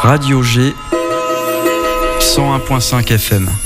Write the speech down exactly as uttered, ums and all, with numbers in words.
Radio G cent un virgule cinq F M.